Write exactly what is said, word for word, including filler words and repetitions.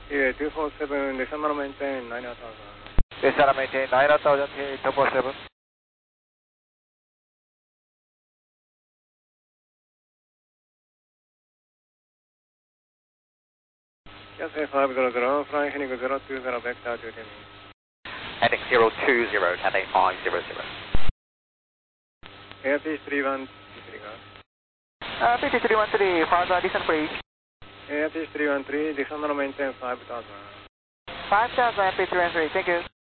Yeah, two four seven, descend on maintain nine thousand. Descend on maintain nine thousand, two four seven. Yes, five zero zero, flying heading zero two zero, back to duty. Heading zero two zero, heading five zero zero. Airspeed three one three, uh, P T three one three, further descent please. Airspeed three one three, descend on maintain five thousand. five thousand, P three one three, thank you.